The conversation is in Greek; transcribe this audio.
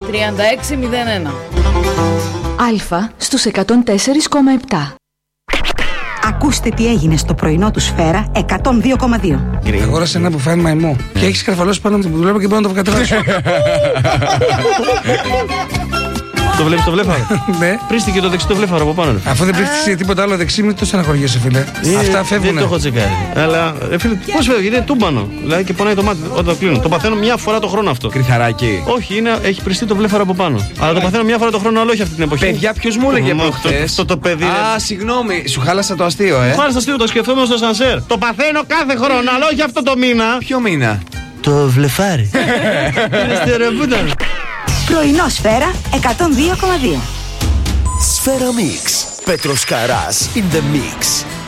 3601. Αλφα στους 104,7. Ακούστε τι έγινε στο πρωινό του Σφαίρα 102,2. Αγόρασε ένα που φάνει μαϊμό και έχει καρφαλώσει πάνω από την που δουλεύω και μπορώ να το κατεβάσω. Το βλέπεις το βλέφαρο? Ναι. Πρίστηκε το δεξί το βλέφαρο από πάνω. Αφού δεν πρίστηκε τίποτα άλλο δεξί, μην το στεναχωριέσαι, φίλε. Αυτά φεύγουν. Δεν το έχω τσεκάρει. Αλλά φίλε, πώς φεύγει, είναι τούμπανο. Δηλαδή και πονάει το μάτι όταν το κλείνω. Το παθαίνω μια φορά το χρόνο αυτό. Κρυθαράκι. Όχι, έχει πριστεί το βλέφαρο από πάνω. Αλλά το παθαίνω μια φορά το χρόνο, αλλά όχι αυτή την εποχή. Παιδιά, ποιος μου έλεγε προχτές? Αυτό το παιδί. Α, συγγνώμη, σου χάλασα το αστείο, Μου χάλασε το αστείο, το σκεφτόμουν στο σανσέρ. Το παθαίνω κάθε χρόνο, αλλά όχι αυτό το μήνα. Ποιο μήνα? Το βλεφάρι. Πρωινό Σφαίρα 102,2. Σφαίρα Mix. Πέτρος Καράς in the mix.